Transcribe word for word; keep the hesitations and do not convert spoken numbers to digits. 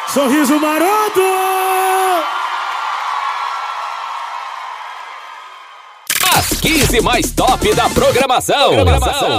Sorriso maroto! As quinze mais top da programação. programação.